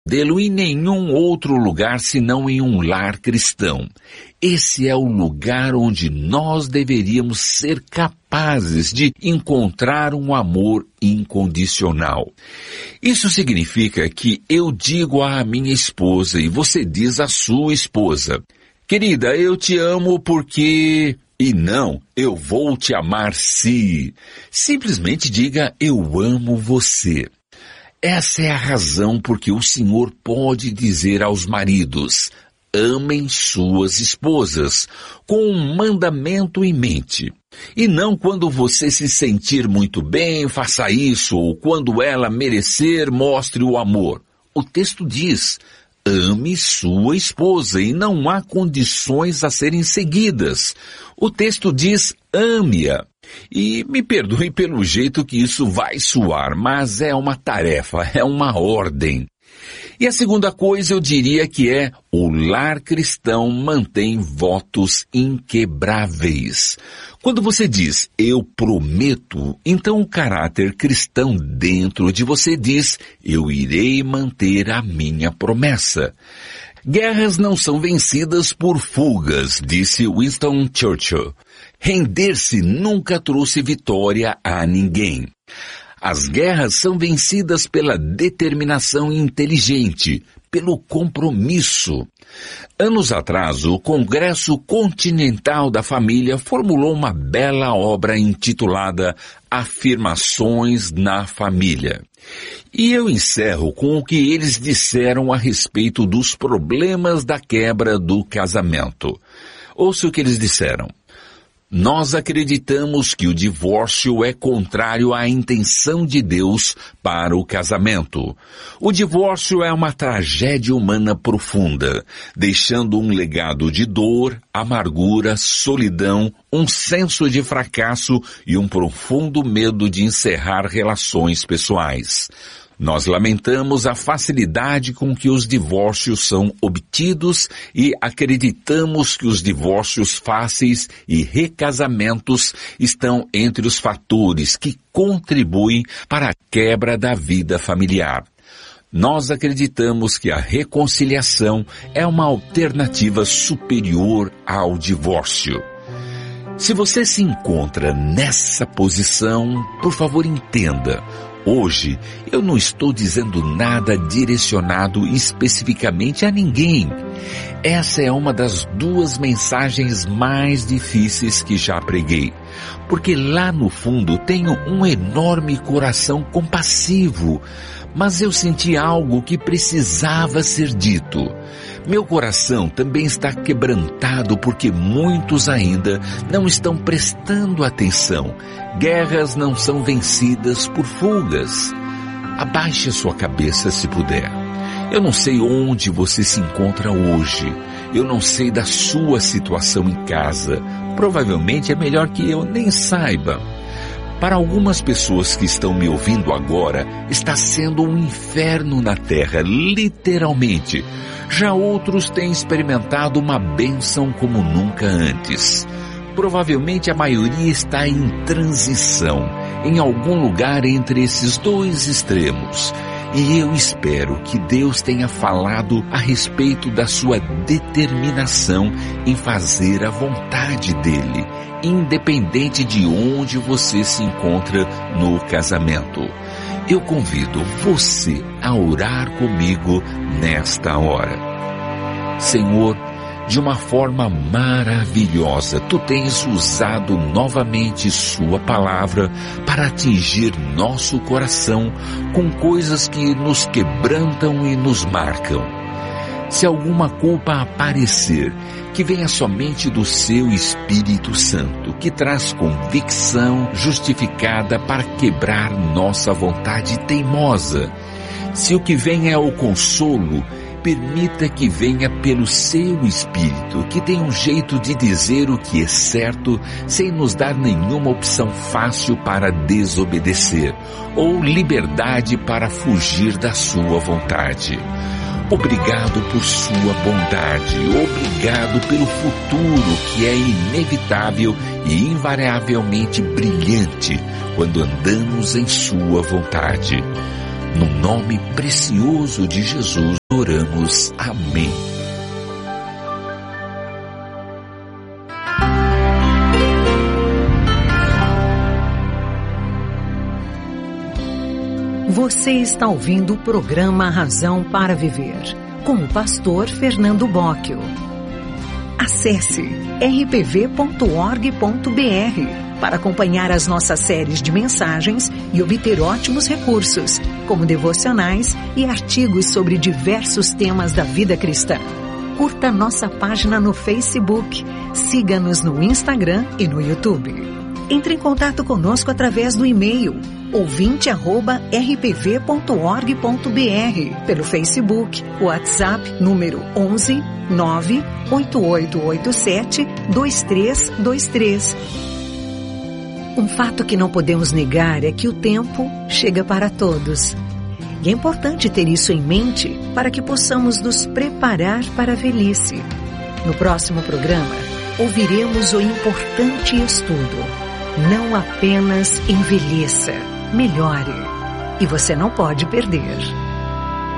modelo em nenhum outro lugar senão em um lar cristão. Esse é o lugar onde nós deveríamos ser capazes de encontrar um amor incondicional. Isso significa que eu digo à minha esposa e você diz à sua esposa: querida, eu te amo porque... E não, eu vou te amar se... Simplesmente diga, eu amo você. Essa é a razão porque o Senhor pode dizer aos maridos: amem suas esposas, com um mandamento em mente. E não quando você se sentir muito bem, faça isso, ou quando ela merecer, mostre o amor. O texto diz: ame sua esposa e não há condições a serem seguidas. O texto diz: ame-a. E me perdoe pelo jeito que isso vai soar, mas é uma tarefa, é uma ordem. E a segunda coisa eu diria que é: o lar cristão mantém votos inquebráveis. Quando você diz, eu prometo, então o caráter cristão dentro de você diz, eu irei manter a minha promessa. Guerras não são vencidas por fugas, disse Winston Churchill. Render-se nunca trouxe vitória a ninguém. As guerras são vencidas pela determinação inteligente, pelo compromisso. Anos atrás, o Congresso Continental da Família formulou uma bela obra intitulada Afirmações na Família. E eu encerro com o que eles disseram a respeito dos problemas da quebra do casamento. Ouça o que eles disseram. Nós acreditamos que o divórcio é contrário à intenção de Deus para o casamento. O divórcio é uma tragédia humana profunda, deixando um legado de dor, amargura, solidão, um senso de fracasso e um profundo medo de encerrar relações pessoais. Nós lamentamos a facilidade com que os divórcios são obtidos e acreditamos que os divórcios fáceis e recasamentos estão entre os fatores que contribuem para a quebra da vida familiar. Nós acreditamos que a reconciliação é uma alternativa superior ao divórcio. Se você se encontra nessa posição, por favor entenda. Hoje, eu não estou dizendo nada direcionado especificamente a ninguém. Essa é uma das 2 mensagens mais difíceis que já preguei, porque lá no fundo tenho um enorme coração compassivo, mas eu senti algo que precisava ser dito. Meu coração também está quebrantado porque muitos ainda não estão prestando atenção. Guerras não são vencidas por fugas. Abaixe a sua cabeça se puder. Eu não sei onde você se encontra hoje. Eu não sei da sua situação em casa. Provavelmente é melhor que eu nem saiba. Para algumas pessoas que estão me ouvindo agora, está sendo um inferno na terra, literalmente. Já outros têm experimentado uma bênção como nunca antes. Provavelmente a maioria está em transição, em algum lugar entre esses 2 extremos. E eu espero que Deus tenha falado a respeito da sua determinação em fazer a vontade dele, independente de onde você se encontra no casamento. Eu convido você a orar comigo nesta hora. Senhor, de uma forma maravilhosa, Tu tens usado novamente Sua palavra para atingir nosso coração com coisas que nos quebrantam e nos marcam. Se alguma culpa aparecer, que venha somente do Seu Espírito Santo, que traz convicção justificada para quebrar nossa vontade teimosa. Se o que vem é o consolo, permita que venha pelo Seu Espírito, que tem um jeito de dizer o que é certo, sem nos dar nenhuma opção fácil para desobedecer, ou liberdade para fugir da Sua vontade. Obrigado por Sua bondade, obrigado pelo futuro que é inevitável e invariavelmente brilhante quando andamos em Sua vontade. No nome precioso de Jesus oramos. Amém. Você está ouvindo o programa Razão para Viver, com o pastor Fernando Bocchio. Acesse rpv.org.br para acompanhar as nossas séries de mensagens e obter ótimos recursos, como devocionais e artigos sobre diversos temas da vida cristã. Curta nossa página no Facebook, siga-nos no Instagram e no YouTube. Entre em contato conosco através do e-mail ouvinte@rpv.org.br, pelo Facebook, WhatsApp, número 11 98887 2323. Um fato que não podemos negar é que o tempo chega para todos. E é importante ter isso em mente para que possamos nos preparar para a velhice. No próximo programa, ouviremos o importante estudo: não apenas envelheça, melhore. E você não pode perder.